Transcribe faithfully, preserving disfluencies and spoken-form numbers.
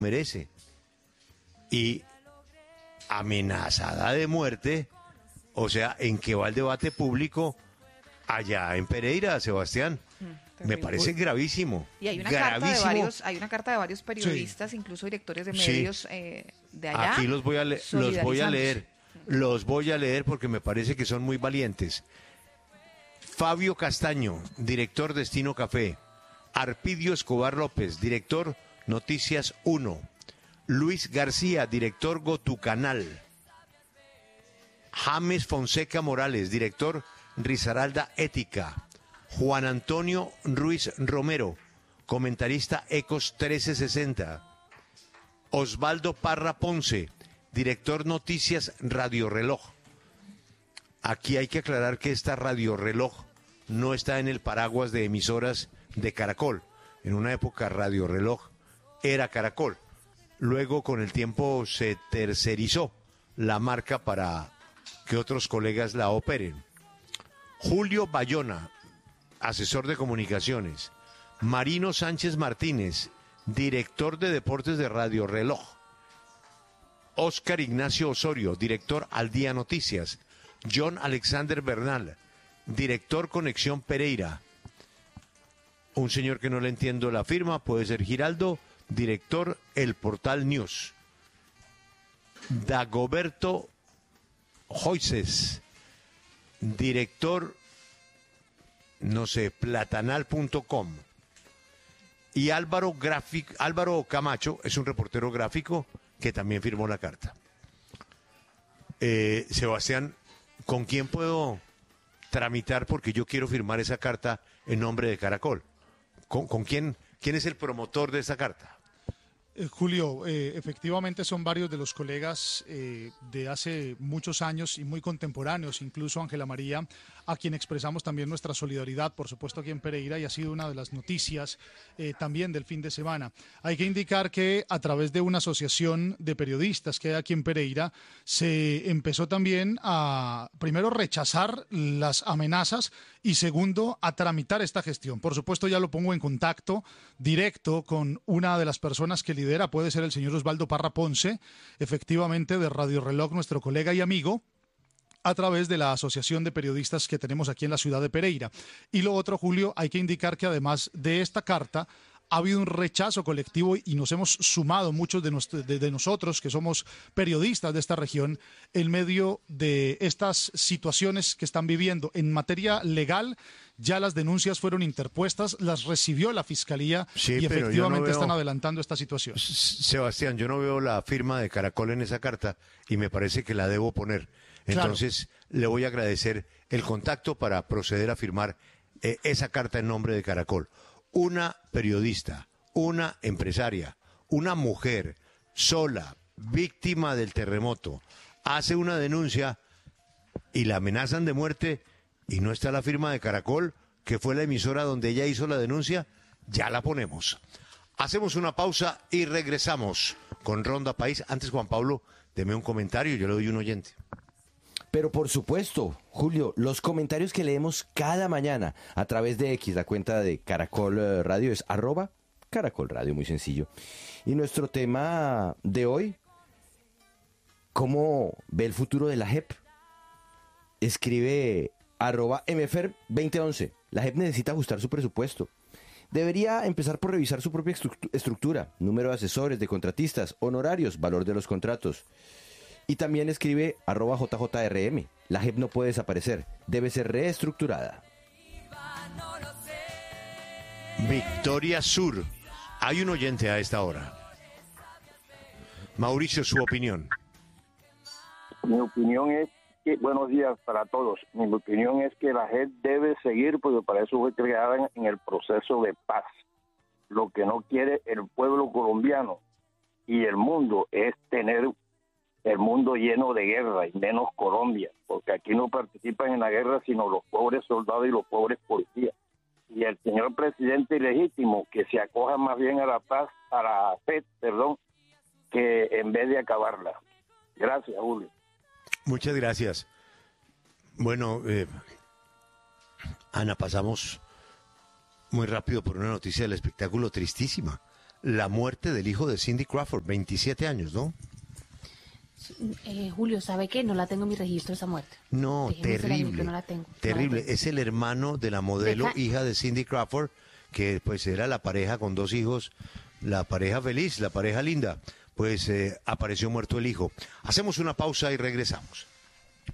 merece. Y amenazada de muerte, o sea, ¿en qué va el debate público allá en Pereira, Sebastián? Mm, Me parece gravísimo. Y hay una gravísimo. carta de varios, hay una carta de varios periodistas, sí, incluso directores de medios sí. eh, de allá. Aquí los voy a le- los voy a leer, los voy a leer porque me parece que son muy valientes. Fabio Castaño, director Destino Café. Arpidio Escobar López, director Noticias uno. Luis García, director Gotucanal. James Fonseca Morales, director Risaralda Ética. Juan Antonio Ruiz Romero, comentarista Ecos trece sesenta. Osvaldo Parra Ponce, director Noticias Radio Reloj. Aquí hay que aclarar que esta Radio Reloj no está en el paraguas de emisoras de Caracol. En una época Radio Reloj era Caracol. Luego con el tiempo se tercerizó la marca para que otros colegas la operen. Julio Bayona, asesor de comunicaciones. Marino Sánchez Martínez, director de deportes de Radio Reloj. Óscar Ignacio Osorio, director Al Día Noticias. John Alexander Bernal, director Conexión Pereira. Un señor que no le entiendo la firma, puede ser Giraldo, director El Portal News. Dagoberto Joices, director, no sé, platanal punto com. Y Álvaro, Grafic, Álvaro Camacho es un reportero gráfico que también firmó la carta. Eh, Sebastián, ¿con quién puedo tramitar? Porque yo quiero firmar esa carta en nombre de Caracol. ¿Con, con quién, quién es el promotor de esa carta? Eh, Julio, eh, efectivamente son varios de los colegas eh, de hace muchos años y muy contemporáneos, incluso Ángela María, a quien expresamos también nuestra solidaridad, por supuesto aquí en Pereira, y ha sido una de las noticias eh, también del fin de semana. Hay que indicar que a través de una asociación de periodistas que hay aquí en Pereira, se empezó también a, primero, rechazar las amenazas y segundo, a tramitar esta gestión. Por supuesto, ya lo pongo en contacto directo con una de las personas que lidera, puede ser el señor Osvaldo Parra Ponce, efectivamente de Radio Reloj, nuestro colega y amigo, a través de la asociación de periodistas que tenemos aquí en la ciudad de Pereira. Y lo otro, Julio, hay que indicar que además de esta carta, ha habido un rechazo colectivo y nos hemos sumado muchos de, nos, de, de nosotros que somos periodistas de esta región en medio de estas situaciones que están viviendo. En materia legal, ya las denuncias fueron interpuestas, las recibió la Fiscalía sí, y efectivamente no veo, están adelantando esta situación. Sebastián, yo no veo la firma de Caracol en esa carta y me parece que la debo poner. Entonces, claro, le voy a agradecer el contacto para proceder a firmar eh, esa carta en nombre de Caracol. Una periodista, una empresaria, una mujer sola, víctima del terremoto, hace una denuncia y la amenazan de muerte y no está la firma de Caracol, que fue la emisora donde ella hizo la denuncia, ya la ponemos. Hacemos una pausa y regresamos con Ronda País. Antes, Juan Pablo, deme un comentario, yo le doy un oyente. Pero por supuesto, Julio, los comentarios que leemos cada mañana a través de X, la cuenta de Caracol Radio es arroba Caracol Radio, muy sencillo. Y nuestro tema de hoy, ¿cómo ve el futuro de la J E P? Escribe arroba mfer veinte once. La J E P necesita ajustar su presupuesto. Debería empezar por revisar su propia estructura, número de asesores, de contratistas, honorarios, valor de los contratos. Y también escribe arroba jjrm. La J E P no puede desaparecer, debe ser reestructurada. Victoria Sur. Hay un oyente a esta hora. Mauricio, su opinión. Mi opinión es que, buenos días para todos, mi opinión es que la J E P debe seguir porque para eso fue creada en el proceso de paz. Lo que no quiere el pueblo colombiano y el mundo es tener el mundo lleno de guerra y menos Colombia, porque aquí no participan en la guerra sino los pobres soldados y los pobres policías. Y el señor presidente ilegítimo que se acoja más bien a la paz, a la J E P, perdón, que en vez de acabarla. Gracias, Julio. Muchas gracias. Bueno, eh, Ana, pasamos muy rápido por una noticia del espectáculo tristísima. la muerte del hijo de Cindy Crawford, veintisiete años, ¿no? Eh, Julio, ¿sabe qué? No la tengo en mi registro esa muerte. No, Déjeme ser amigo, terrible, no la tengo. terrible. No la tengo. Es el hermano de la modelo, Deja- hija de Cindy Crawford, que pues era la pareja con dos hijos, la pareja feliz, la pareja linda. Pues eh, apareció muerto el hijo. Hacemos una pausa y regresamos.